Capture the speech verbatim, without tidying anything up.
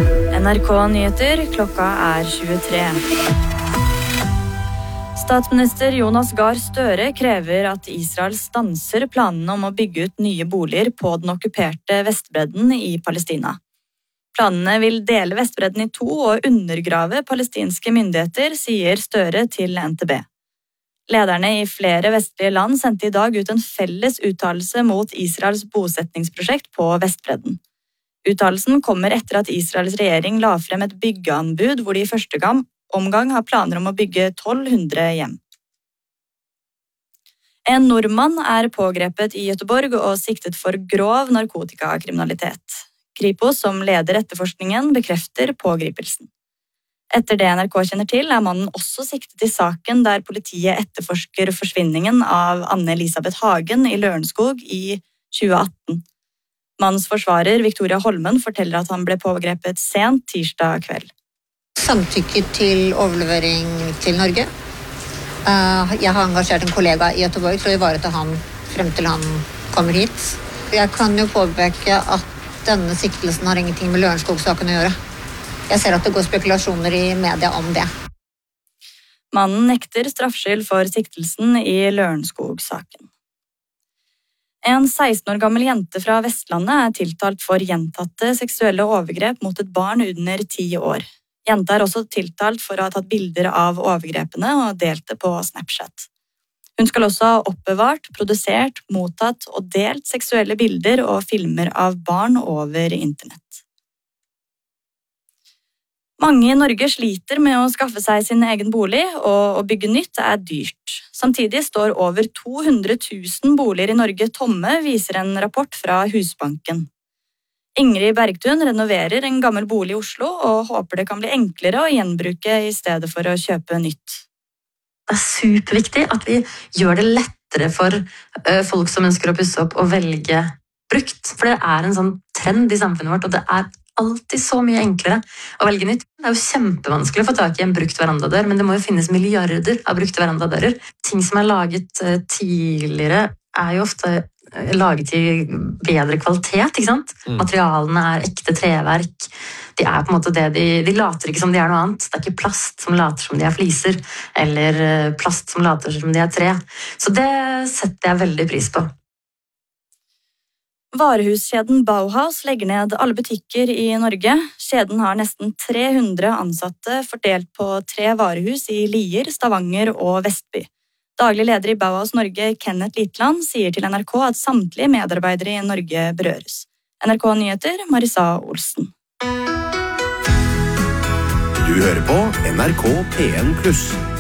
N R K Nyheter, klokka er tjuetre. Statsminister Jonas Gahr Støre krever at Israel stanser planene om å bygge ut nye boliger på den okkuperte Vestbredden i Palestina. Planene vil dele Vestbredden i to og undergrave palestinske myndigheter, sier Støre til N T B. Lederne i flere vestlige land sendte i dag ut en felles uttalelse mot Israels bosetningsprosjekt på Vestbredden. Uttalelsen kommer etter at Israels regjering la frem et byggeanbud hvor de i første gang omgang har planer om å bygge tolv hundre hjem. En nordmann er pågrepet i Göteborg og siktet for grov narkotikakriminalitet. Kripos, som leder etterforskningen, bekrefter pågripelsen. Etter det N R K kjenner til, er mannen også siktet i saken der politiet etterforsker forsvinningen av Anne Elisabeth Hagen i Lørenskog i tjue atten. Mannens forsvarer, Victoria Holmen, forteller at han ble pågrepet sent tirsdag kveld. Samtykke til overlevering til Norge. Jeg har engasjert en kollega i Göteborg til å ivareta han frem til han kommer hit. Jeg kan jo påpeke at denne siktelsen har ingenting med Lørenskog-saken å gjøre. Jeg ser at det går spekulasjoner i media om det. Mannen nekter straffskyld for siktelsen i Lørenskog-saken. En seksten år gammel jente fra Vestlandet er tiltalt for gjentatte seksuelle overgrep mot et barn under ti år. Jenta er også tiltalt for å ha tatt bilder av overgrepene og delt det på Snapchat. Hun skal også ha oppbevart, produsert, mottatt og delt seksuelle bilder og filmer av barn over internett. Mange i Norge sliter med å skaffe seg sin egen bolig, og å bygge nytt er dyrt. Samtidig står over to hundre tusen boliger i Norge tomme, viser en rapport fra Husbanken. Ingrid Bergtun renoverer en gammel bolig i Oslo og håper det kan bli enklere å gjenbruke i stedet for å kjøpe nytt. Det er superviktig at vi gjør det lettere for folk som ønsker å pusse opp og velge brukt. For det er en sånn trend i samfunnet vårt, og det er alltid så mye enklere å velge nytt. Det er jo kjempevanskelig å få tak i en brukt verandadør, men det må jo finnes milliarder av brukte verandadører. Ting som er laget tidligere er jo ofte laget i bedre kvalitet, ikke sant? Mm. Materialene er ekte treverk. De er på en måte det, de, de later ikke som de er noe annet. Det er ikke plast som later som de er fliser, eller plast som later som de er tre. Så det setter jeg veldig pris på. Varehuskjeden Bauhaus legger ned alle butikker i Norge. Kjeden har nesten tre hundre ansatte fordelt på tre varehus i Lier, Stavanger og Vestby. Daglig leder i Bauhaus Norge, Kenneth Litland, sier til N R K at samtlige medarbeidere i Norge berøres. N R K Nyheter, Marissa Olsen. Du hører på N R K P en pluss.